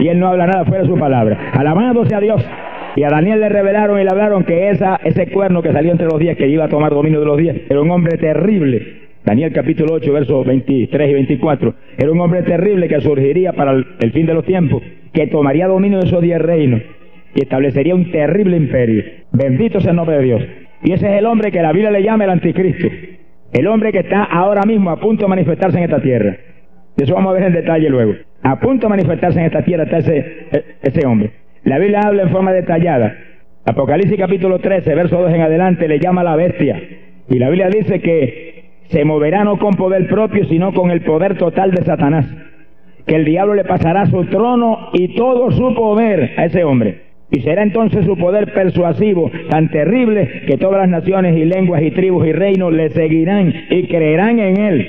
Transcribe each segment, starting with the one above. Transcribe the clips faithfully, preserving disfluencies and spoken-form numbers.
y él no habla nada fuera de su palabra. Alabado sea Dios. Y a Daniel le revelaron y le hablaron que esa, ese cuerno que salió entre los diez, que iba a tomar dominio de los diez, era un hombre terrible. Daniel capítulo ocho, versos veintitrés y veinticuatro. Era un hombre terrible que surgiría para el, el fin de los tiempos, que tomaría dominio de esos diez reinos y establecería un terrible imperio. Bendito sea el nombre de Dios. Y ese es el hombre que la Biblia le llama el anticristo. El hombre que está ahora mismo a punto de manifestarse en esta tierra. De eso vamos a ver en detalle luego. A punto de manifestarse en esta tierra está ese, ese hombre. La Biblia habla en forma detallada. Apocalipsis capítulo trece, verso dos en adelante, le llama la bestia. Y la Biblia dice que se moverá no con poder propio, sino con el poder total de Satanás. Que el diablo le pasará su trono y todo su poder a ese hombre. Y será entonces su poder persuasivo tan terrible que todas las naciones y lenguas y tribus y reinos le seguirán y creerán en él.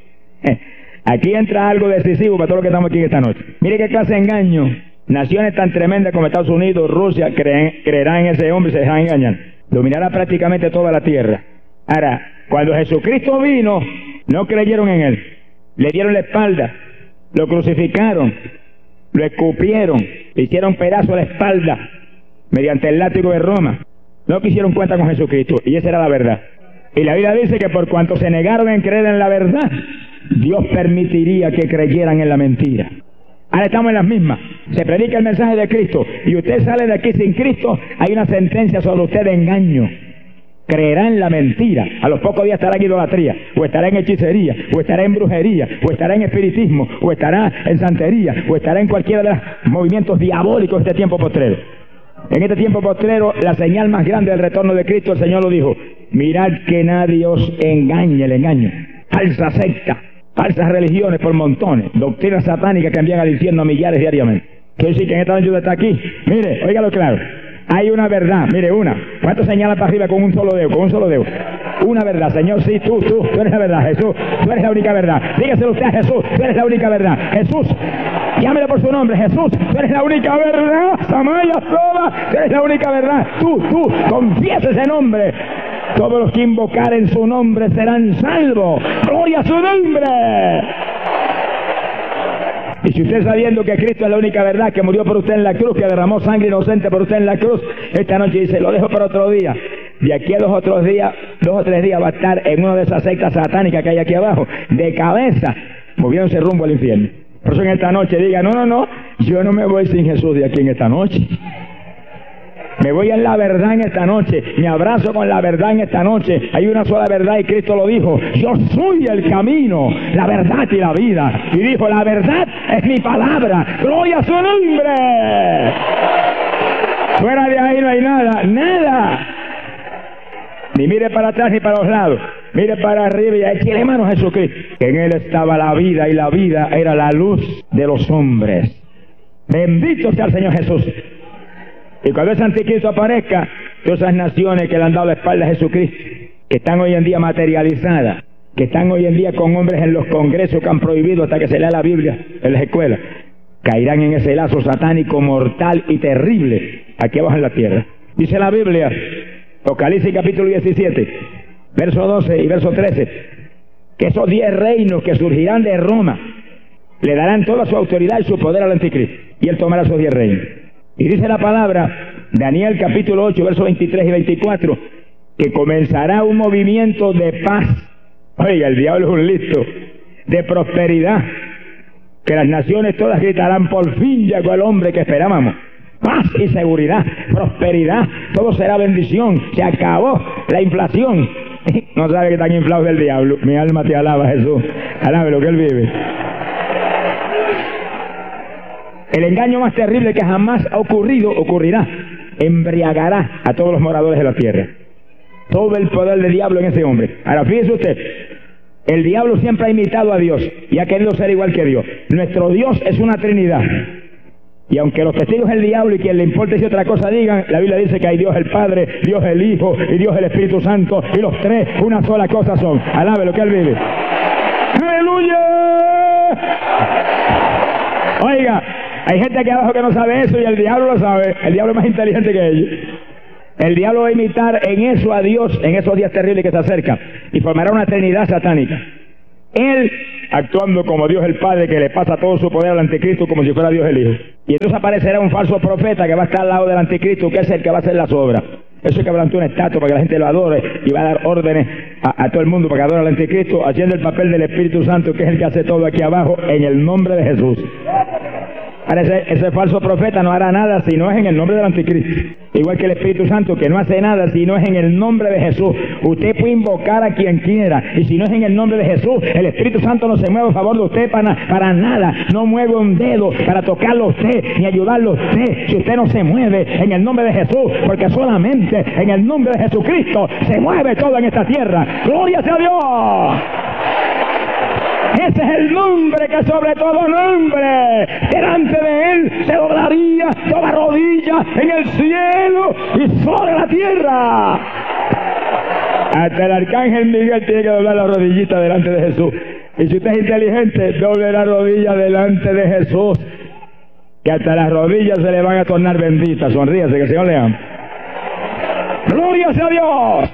Aquí entra algo decisivo para todos los que estamos aquí esta noche. Mire qué clase de engaño. Naciones tan tremendas como Estados Unidos, Rusia, creen, creerán en ese hombre y se dejarán engañar. Dominará prácticamente toda la tierra. Ahora, cuando Jesucristo vino, no creyeron en él. Le dieron la espalda, lo crucificaron, lo escupieron, le hicieron pedazo de la espalda mediante el látigo de Roma. No quisieron cuenta con Jesucristo, y esa era la verdad. Y la Biblia dice que por cuanto se negaron en creer en la verdad, Dios permitiría que creyeran en la mentira. Ahora estamos en las mismas. Se predica el mensaje de Cristo y usted sale de aquí sin Cristo, hay una sentencia sobre usted de engaño. Creerá en la mentira. A los pocos días estará en idolatría, o estará en hechicería, o estará en brujería, o estará en espiritismo, o estará en santería, o estará en cualquiera de los movimientos diabólicos de este tiempo postrero. En este tiempo postrero, la señal más grande del retorno de Cristo, el Señor lo dijo: mirad que nadie os engañe, el engaño. Falsa secta, falsas religiones por montones, doctrinas satánicas que envían al infierno a millares diariamente. Quiero decir que en esta noche usted está aquí. Mire, óigalo claro. Hay una verdad, mire, una. ¿Cuánto señala para arriba con un solo dedo? Con un solo dedo. Una verdad, Señor, sí, tú, tú, tú eres la verdad, Jesús, tú eres la única verdad. Dígaselo usted a Jesús, tú eres la única verdad. Jesús, llámelo por su nombre, Jesús, tú eres la única verdad. Samaya Soba, tú eres la única verdad. Tú, tú, confiesa ese nombre. Todos los que invocaren su nombre serán salvos. ¡Gloria a su nombre! Y si usted sabiendo que Cristo es la única verdad, que murió por usted en la cruz, que derramó sangre inocente por usted en la cruz, esta noche dice, lo dejo para otro día. De aquí a dos otros días, dos o tres días va a estar en una de esas sectas satánicas que hay aquí abajo, de cabeza, moviéndose rumbo al infierno. Por eso en esta noche diga, no, no, no, yo no me voy sin Jesús de aquí en esta noche. Me voy en la verdad en esta noche, me abrazo con la verdad en esta noche. Hay una sola verdad y Cristo lo dijo: yo soy el camino, la verdad y la vida. Y dijo, la verdad es mi palabra. ¡Gloria a su nombre! Fuera de ahí no hay nada, nada. Ni mire para atrás ni para los lados. Mire para arriba y échale mano a Jesucristo. En él estaba la vida y la vida era la luz de los hombres. Bendito sea el Señor Jesús. Y cuando ese anticristo aparezca, todas esas naciones que le han dado la espalda a Jesucristo, que están hoy en día materializadas, que están hoy en día con hombres en los congresos que han prohibido hasta que se lea la Biblia en las escuelas, caerán en ese lazo satánico mortal y terrible aquí abajo en la tierra. Dice la Biblia, Apocalipsis capítulo diecisiete, verso doce y verso trece, que esos diez reinos que surgirán de Roma le darán toda su autoridad y su poder al anticristo, y él tomará esos diez reinos. Y dice la palabra, Daniel capítulo ocho, versos veintitrés y veinticuatro, que comenzará un movimiento de paz. Oiga, el diablo es un listo, de prosperidad, que las naciones todas gritarán, por fin llegó el hombre que esperábamos. Paz y seguridad, prosperidad, todo será bendición, se acabó la inflación. No sabe que están inflados del diablo. Mi alma te alaba, Jesús, alabe lo que él vive. El engaño más terrible que jamás ha ocurrido, ocurrirá. Embriagará a todos los moradores de la tierra. Todo el poder del diablo en ese hombre. Ahora, fíjese usted, el diablo siempre ha imitado a Dios y ha querido ser igual que Dios. Nuestro Dios es una Trinidad. Y aunque los testigos del diablo y quien le importe si otra cosa digan, la Biblia dice que hay Dios el Padre, Dios el Hijo y Dios el Espíritu Santo, y los tres una sola cosa son. Alabe lo que él vive. ¡Aleluya! Oiga, hay gente aquí abajo que no sabe eso y el diablo lo sabe. El diablo es más inteligente que ellos. El diablo va a imitar en eso a Dios en esos días terribles que se acercan y formará una trinidad satánica. Él actuando como Dios el Padre, que le pasa todo su poder al anticristo como si fuera Dios el Hijo. Y entonces aparecerá un falso profeta que va a estar al lado del anticristo, que es el que va a hacer las obras. Eso es que plantó una estatua para que la gente lo adore y va a dar órdenes a, a todo el mundo para que adore al anticristo, haciendo el papel del Espíritu Santo, que es el que hace todo aquí abajo, en el nombre de Jesús. Ahora ese, ese falso profeta no hará nada si no es en el nombre del anticristo. Igual que el Espíritu Santo, que no hace nada si no es en el nombre de Jesús. Usted puede invocar a quien quiera, y si no es en el nombre de Jesús, el Espíritu Santo no se mueve a favor de usted para, para nada. No mueve un dedo para tocarlo a usted, ni ayudarlo a usted, si usted no se mueve en el nombre de Jesús, porque solamente en el nombre de Jesucristo se mueve todo en esta tierra. ¡Gloria sea a Dios! Ese es el nombre que sobre todo nombre, delante de él se doblaría toda rodilla en el cielo y sobre la tierra. Hasta el arcángel Miguel tiene que doblar la rodillita delante de Jesús. Y si usted es inteligente, doble la rodilla delante de Jesús, que hasta las rodillas se le van a tornar benditas. Sonríase, que el Señor le ama. ¡Gloria sea a Dios!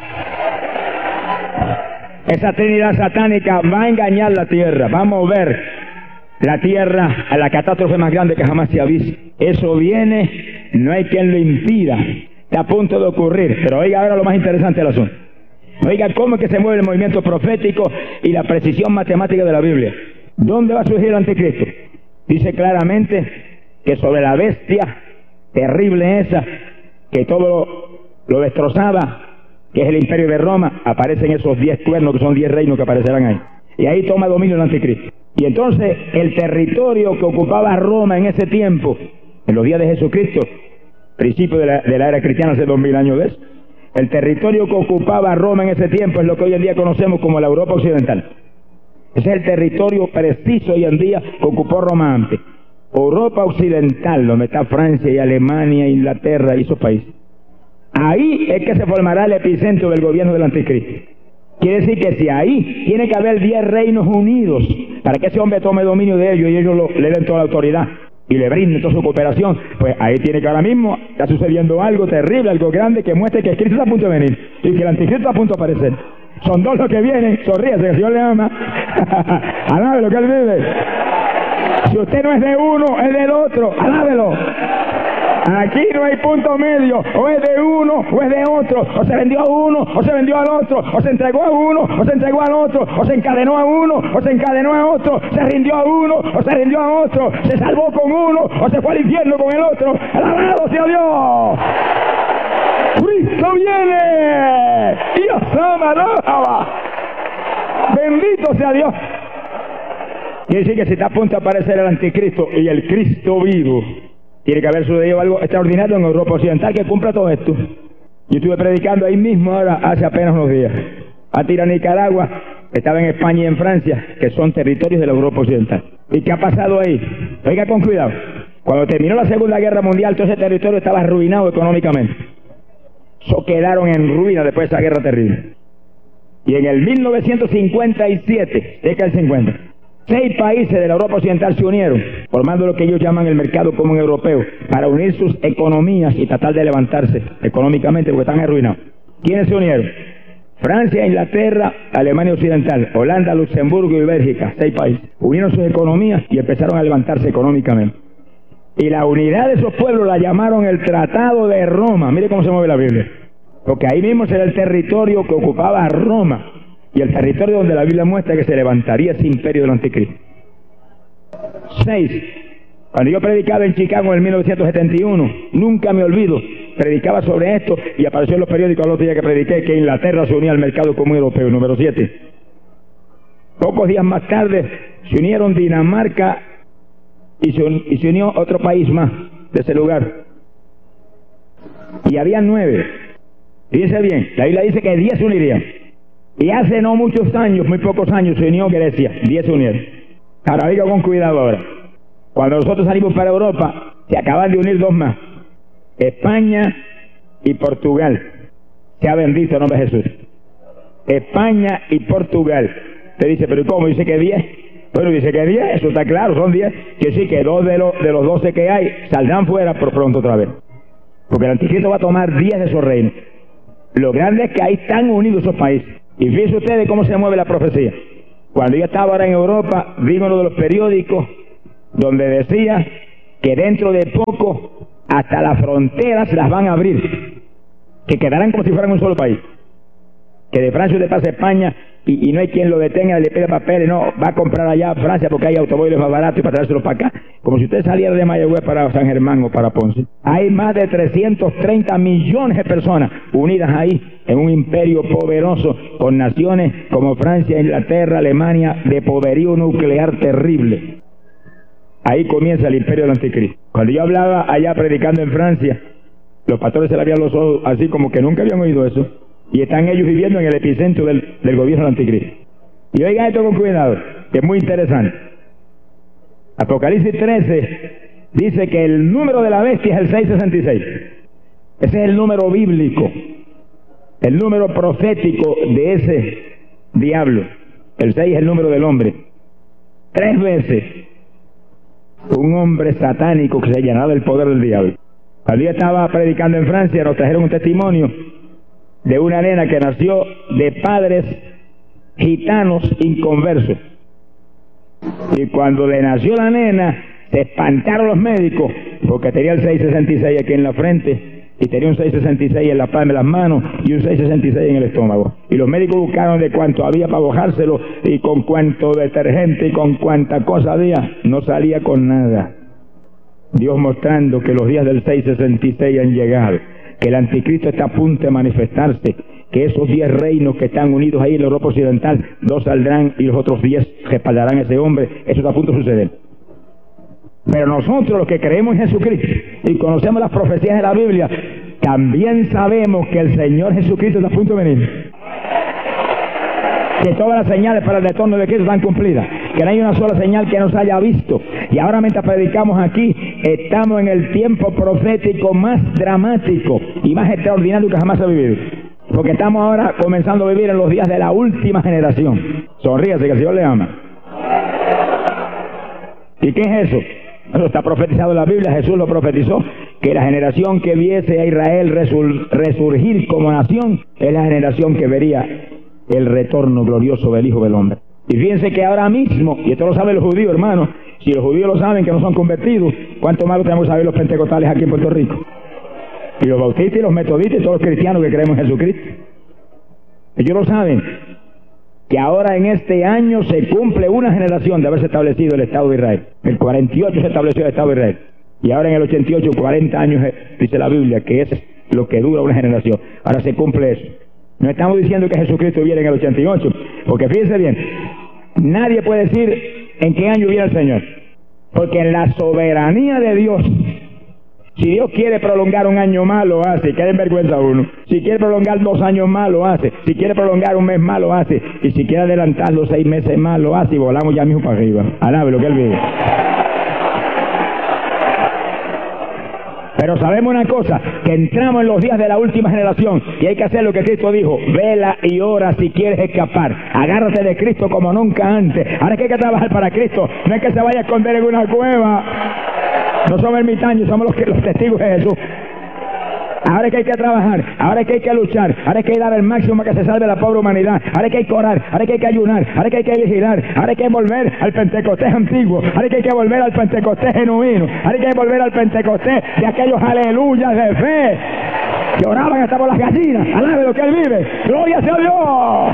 Esa trinidad satánica va a engañar la tierra, va a mover la tierra a la catástrofe más grande que jamás se ha visto. Eso viene, no hay quien lo impida, está a punto de ocurrir. Pero oiga ahora lo más interesante del asunto. Oiga cómo es que se mueve el movimiento profético y la precisión matemática de la Biblia. ¿Dónde va a surgir el anticristo? Dice claramente que sobre la bestia terrible esa, que todo lo, lo destrozaba, que es el imperio de Roma, aparecen esos diez cuernos, que son diez reinos que aparecerán ahí. Y ahí toma dominio el anticristo. Y entonces el territorio que ocupaba Roma en ese tiempo, en los días de Jesucristo, principio de la, de la era cristiana, hace dos mil años de eso, el territorio que ocupaba Roma en ese tiempo es lo que hoy en día conocemos como la Europa Occidental. Ese es el territorio preciso hoy en día que ocupó Roma antes. Europa Occidental, donde está Francia y Alemania, Inglaterra y esos países. Ahí es que se formará el epicentro del gobierno del anticristo. Quiere decir que si ahí tiene que haber diez reinos unidos para que ese hombre tome dominio de ellos y ellos lo, le den toda la autoridad y le brinden toda su cooperación, pues ahí tiene que ahora mismo está sucediendo algo terrible, algo grande que muestre que Cristo está a punto de venir y que el anticristo está a punto de aparecer. Son dos los que vienen, sonríese que el Señor le ama. Alábelo que él vive. Si usted no es de uno, es del otro, alábelo. Aquí no hay punto medio, o es de uno o es de otro, o se vendió a uno o se vendió al otro, o se entregó a uno o se entregó al otro, o se encadenó a uno o se encadenó a otro, se rindió a uno o se rindió a otro, se salvó con uno o se fue al infierno con el otro. ¡Alabado sea Dios! ¡Cristo viene! ¡Dios ama, alaba! ¡Bendito sea Dios! Quiere decir que si está a punto de aparecer el anticristo y el Cristo vivo, tiene que haber sucedido algo extraordinario en Europa Occidental que cumpla todo esto. Yo estuve predicando ahí mismo ahora, hace apenas unos días. A tiro Nicaragua, estaba en España y en Francia, que son territorios de la Europa Occidental. ¿Y qué ha pasado ahí? Oiga con cuidado. Cuando terminó la Segunda Guerra Mundial, todo ese territorio estaba arruinado económicamente. So quedaron en ruina después de esa guerra terrible. Y en el mil novecientos cincuenta y siete, década del cincuenta, seis países de la Europa Occidental se unieron, formando lo que ellos llaman el mercado común europeo, para unir sus economías y tratar de levantarse económicamente porque están arruinados. ¿Quiénes se unieron? Francia, Inglaterra, Alemania Occidental, Holanda, Luxemburgo y Bélgica, seis países. Unieron sus economías y empezaron a levantarse económicamente. Y la unidad de esos pueblos la llamaron el Tratado de Roma. Mire cómo se mueve la Biblia. Porque ahí mismo será el territorio que ocupaba Roma. Y el territorio donde la Biblia muestra que se levantaría ese imperio del anticristo. Seis. Cuando yo predicaba en Chicago en el mil novecientos setenta y uno, nunca me olvido, predicaba sobre esto y apareció en los periódicos al otro día que prediqué que Inglaterra se unía al mercado común europeo, número siete. Pocos días más tarde se unieron Dinamarca y se, un, y se unió otro país más de ese lugar. Y había nueve. Fíjense bien, la Biblia dice que diez se unirían. Y hace no muchos años, muy pocos años, se unió Grecia, diez se unieron. Ahora oiga con cuidado ahora. Cuando nosotros salimos para Europa, se acaban de unir dos más, España y Portugal. Sea bendito el nombre de Jesús. España y Portugal. Usted dice, pero ¿cómo? Dice que diez. Bueno, dice que diez, eso está claro, son diez. Que sí, que dos de los, de los doce que hay saldrán fuera por pronto otra vez. Porque el anticristo va a tomar diez de esos reinos. Lo grande es que ahí están unidos esos países. Y fíjense ustedes cómo se mueve la profecía. Cuando yo estaba ahora en Europa, vi uno de los periódicos donde decía que dentro de poco hasta las fronteras las van a abrir, que quedarán como si fueran un solo país, que de Francia usted pasa a España y, y no hay quien lo detenga, le pide papeles, no, va a comprar allá a Francia porque hay automóviles más baratos y para traérselos para acá, como si usted saliera de Mayagüez para San Germán o para Ponce. Hay más de trescientos treinta millones de personas unidas ahí en un imperio poderoso con naciones como Francia, Inglaterra, Alemania, de poderío nuclear terrible. Ahí comienza el imperio del anticristo. Cuando yo hablaba allá predicando en Francia, los pastores se le abrían los ojos así como que nunca habían oído eso, y están ellos viviendo en el epicentro del, del gobierno del anticristo. Y oigan esto con cuidado, que es muy interesante. Apocalipsis trece dice que el número de la bestia es el seiscientos sesenta y seis. Ese es el número bíblico, el número profético de ese diablo. El seis es el número del hombre. Tres veces un hombre satánico que se llenaba del poder del diablo. Cuando yo estaba predicando en Francia, nos trajeron un testimonio de una nena que nació de padres gitanos inconversos. Y cuando le nació la nena, se espantaron los médicos porque tenía el seiscientos sesenta y seis aquí en la frente y tenía un seiscientos sesenta y seis en la palma de las manos y un seiscientos sesenta y seis en el estómago. Y los médicos buscaron de cuánto había para bojárselo y con cuánto detergente y con cuánta cosa había. No salía con nada. Dios mostrando que los días del seiscientos sesenta y seis han llegado, que el anticristo está a punto de manifestarse, que esos diez reinos que están unidos ahí en la Europa Occidental, dos saldrán y los otros diez respaldarán a ese hombre. Eso está a punto de suceder. Pero nosotros los que creemos en Jesucristo y conocemos las profecías de la Biblia, también sabemos que el Señor Jesucristo está a punto de venir, que todas las señales para el retorno de Cristo están cumplidas, que no hay una sola señal que nos haya visto. Y ahora mientras predicamos aquí, estamos en el tiempo profético más dramático y más extraordinario que jamás ha vivido, porque estamos ahora comenzando a vivir en los días de la última generación. Sonríase, que el Señor le ama. ¿Y qué es eso? Eso está profetizado en la Biblia. Jesús lo profetizó, que la generación que viese a Israel resur- resurgir como nación es la generación que vería el retorno glorioso del Hijo del Hombre. Y fíjense que ahora mismo, y esto lo saben los judíos, hermanos, si los judíos lo saben que no son convertidos, ¿cuánto más lo tenemos que saber los pentecostales aquí en Puerto Rico? Y los bautistas y los metodistas y todos los cristianos que creemos en Jesucristo. Ellos lo saben, que ahora en este año se cumple una generación de haberse establecido el Estado de Israel. El cuarenta y ocho se estableció el Estado de Israel. Y ahora en el ochenta y ocho, cuarenta años, dice la Biblia, que es lo que dura una generación. Ahora se cumple eso. No estamos diciendo que Jesucristo viene en el ochenta y ocho, porque fíjense bien, nadie puede decir en qué año viene el Señor, porque en la soberanía de Dios, si Dios quiere prolongar un año más, lo hace, que den vergüenza a uno. Si quiere prolongar dos años más, lo hace. Si quiere prolongar un mes más, lo hace. Y si quiere adelantar los seis meses más, lo hace, y volamos ya mismo para arriba. Alabe lo que Él vive. Pero sabemos una cosa, que entramos en los días de la última generación y hay que hacer lo que Cristo dijo: vela y ora si quieres escapar. Agárrate de Cristo como nunca antes. Ahora es que hay que trabajar para Cristo, no es que se vaya a esconder en una cueva. No somos ermitaños, somos los, que, los testigos de Jesús. Ahora es que hay que trabajar, ahora es que hay que luchar, ahora es que hay que dar el máximo para que se salve la pobre humanidad, ahora es que hay que orar, ahora es que hay que ayunar, ahora es que hay que vigilar, ahora hay que volver al Pentecostés antiguo, ahora es que hay que volver al Pentecostés genuino, ahora hay que volver al Pentecostés de aquellos aleluyas de fe que oraban hasta por las gallinas. Alabe lo que Él vive, gloria sea a Dios.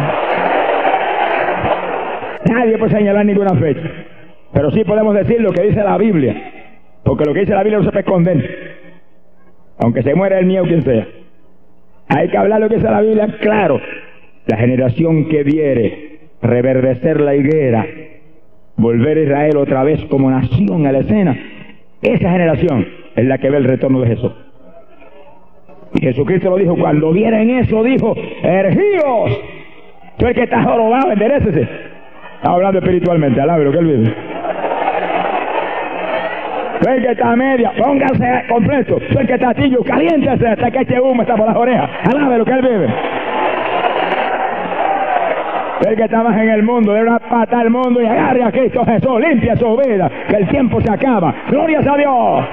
Nadie puede señalar ninguna fecha, pero sí podemos decir lo que dice la Biblia, porque lo que dice la Biblia no se puede esconder. Aunque se muera el mío, quien sea. Hay que hablar lo que dice la Biblia, claro. La generación que viere reverdecer la higuera, volver a Israel otra vez como nación a la escena, esa generación es la que ve el retorno de Jesús. Y Jesucristo lo dijo, cuando vieran eso, dijo: ergíos, tú el que estás jorobado, enderécese. Está hablando espiritualmente, alabe lo que Él vive. Tú el que está a media, póngase completo. Tú el que está tillo, caliéntese hasta que este humo está por las orejas. Alabe lo que Él vive. Tú el que está más en el mundo, debe una pata al mundo y agarre a Cristo Jesús, limpia su vida, que el tiempo se acaba. ¡Glorias a Dios!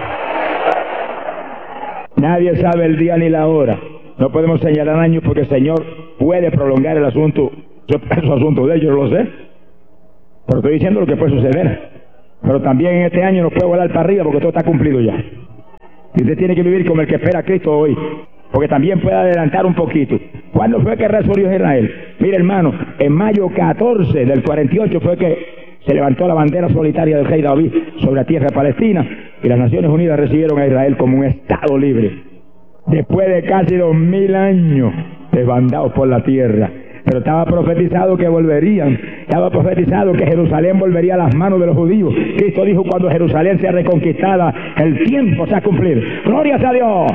Nadie sabe el día ni la hora. No podemos señalar años porque el Señor puede prolongar el asunto. Eso es asunto de ellos, lo sé. Pero estoy diciendo lo que puede suceder. Pero también en este año no puede volar para arriba porque todo está cumplido ya. Y usted tiene que vivir como el que espera a Cristo hoy, porque también puede adelantar un poquito. ¿Cuándo fue que resurgió Israel? Mire, hermano, en mayo catorce del cuarenta y ocho fue que se levantó la bandera solitaria del rey David sobre la tierra de Palestina y las Naciones Unidas recibieron a Israel como un estado libre. Después de casi dos mil años desbandados por la tierra. Pero estaba profetizado que volverían, estaba profetizado que Jerusalén volvería a las manos de los judíos. Cristo dijo: cuando Jerusalén sea reconquistada, el tiempo se ha cumplido. ¡Glorias a Dios!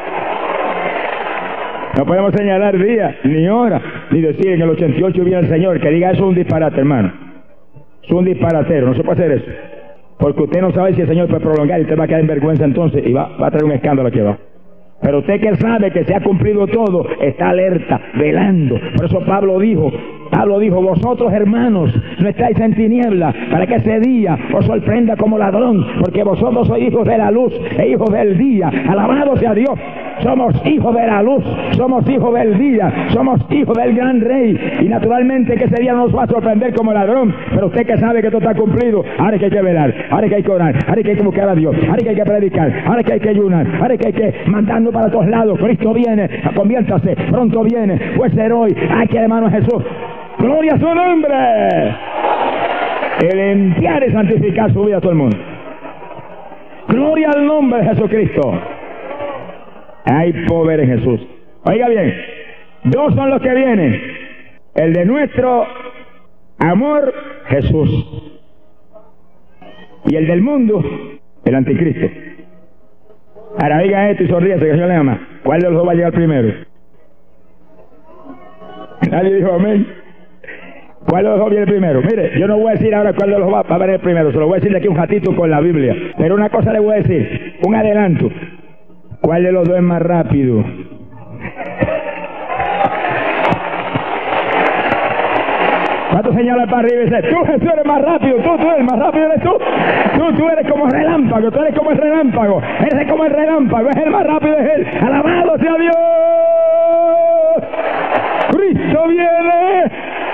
No podemos señalar día, ni hora, ni decir en el ochenta y ocho viene el Señor. Que diga eso es un disparate, hermano. Es un disparatero, no se puede hacer eso. Porque usted no sabe si el Señor puede prolongar y usted va a quedar en vergüenza entonces y va, va a traer un escándalo aquí abajo. Pero usted que sabe que se ha cumplido todo, está alerta, velando. Por eso Pablo dijo, Pablo dijo, vosotros hermanos, no estáis en tinieblas, para que ese día os sorprenda como ladrón, porque vosotros sois hijos de la luz e hijos del día. Alabado sea Dios. Somos hijos de la luz, somos hijos del día, somos hijos del gran rey. Y naturalmente que ese día nos va a sorprender como ladrón. Pero usted que sabe que todo está cumplido, ahora es que hay que velar, ahora es que hay que orar, ahora es que hay que buscar a Dios, ahora es que hay que predicar, ahora es que hay que ayunar, ahora es que hay que mandarnos para todos lados. Cristo viene, conviértase, pronto viene, puede ser hoy. Aquí hermano Jesús, gloria a su nombre. El limpiar y santificar su vida a todo el mundo. Gloria al nombre de Jesucristo. Hay poder en Jesús. Oiga bien, dos son los que vienen: el de nuestro amor, Jesús, y el del mundo, el anticristo. Ahora oiga esto y sonríase, que el Señor le ama. ¿Cuál de los dos va a llegar primero? Nadie dijo amén. ¿Cuál de los dos viene primero? Mire, yo no voy a decir ahora cuál de los dos va a venir primero, se lo voy a decir de aquí un ratito con la Biblia. Pero una cosa le voy a decir, un adelanto. ¿Cuál de los dos es más rápido? ¿Cuánto señala para arriba y dice, tú, tú eres más rápido, tú, tú eres más rápido eres tú? Tú, tú eres como el relámpago, tú eres como el relámpago, eres como el relámpago, es el más rápido, es él. ¡Alabado sea Dios! ¡Cristo viene!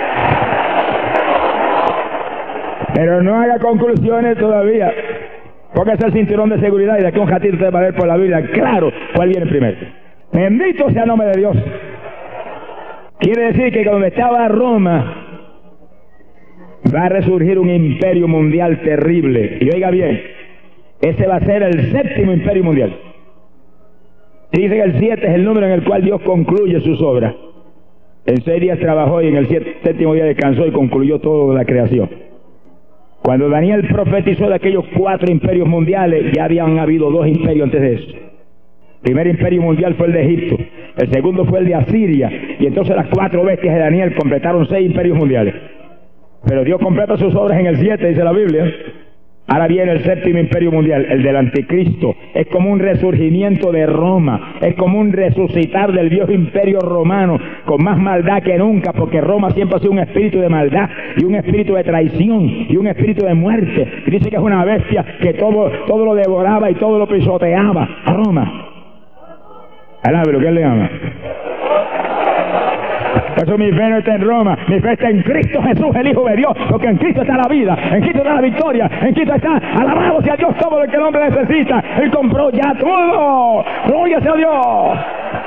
Pero no haga conclusiones todavía. Póngase el cinturón de seguridad y de aquí a un ratito usted va a ver por la Biblia claro cuál viene primero. Bendito sea el nombre de Dios. Quiere decir que cuando estaba Roma va a resurgir un imperio mundial terrible. Y oiga bien, ese va a ser el séptimo imperio mundial. Dice que el siete es el número en el cual Dios concluye sus obras. En seis días trabajó y en el siete, séptimo día descansó y concluyó toda la creación. Cuando Daniel profetizó de aquellos cuatro imperios mundiales, ya habían habido dos imperios antes de eso. El primer imperio mundial fue el de Egipto, el segundo fue el de Asiria, y entonces las cuatro bestias de Daniel completaron seis imperios mundiales. Pero Dios completa sus obras en el siete, dice la Biblia. Ahora viene el séptimo imperio mundial, el del anticristo. Es como un resurgimiento de Roma, es como un resucitar del viejo imperio romano, con más maldad que nunca, porque Roma siempre ha sido un espíritu de maldad, y un espíritu de traición, y un espíritu de muerte. Y dice que es una bestia que todo, todo lo devoraba y todo lo pisoteaba. A Roma. Alabe lo que él le ama. Por eso mi fe no está en Roma, mi fe está en Cristo Jesús, el Hijo de Dios, porque en Cristo está la vida, en Cristo está la victoria, en Cristo está, alabado sea Dios, todo lo que el hombre necesita. Él compró ya todo. Gloria sea Dios.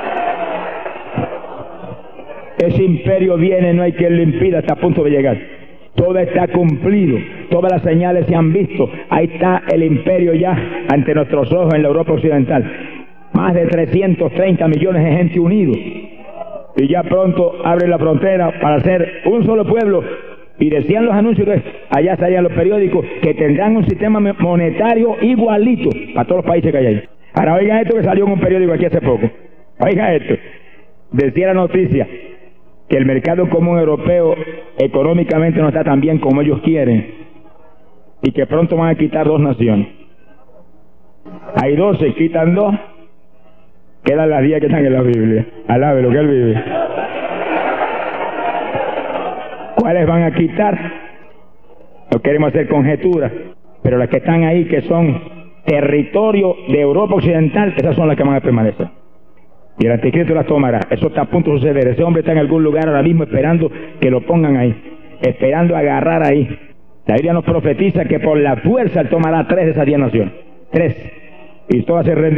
Ese imperio viene, no hay quien lo impida, está a punto de llegar. Todo está cumplido, todas las señales se han visto. Ahí está el imperio ya ante nuestros ojos en la Europa occidental. Más de trescientos treinta millones de gente unidos. Y ya pronto abren la frontera para ser un solo pueblo. Y decían los anuncios que allá salían los periódicos que tendrán un sistema monetario igualito para todos los países que hay ahí. Ahora oigan esto que salió en un periódico aquí hace poco. Oigan esto. Decía la noticia que el mercado común europeo económicamente no está tan bien como ellos quieren. Y que pronto van a quitar dos naciones. Hay doce, quitan dos. Quedan las diez que están en la Biblia. Alabe lo que él vive. ¿Cuáles van a quitar? No queremos hacer conjeturas, pero las que están ahí, que son territorio de Europa Occidental, esas son las que van a permanecer. Y el anticristo las tomará. Eso está a punto de suceder. Ese hombre está en algún lugar ahora mismo esperando que lo pongan ahí, esperando agarrar ahí La Biblia nos profetiza que por la fuerza él tomará tres de esas diez naciones. Tres. Y todas se rendirán.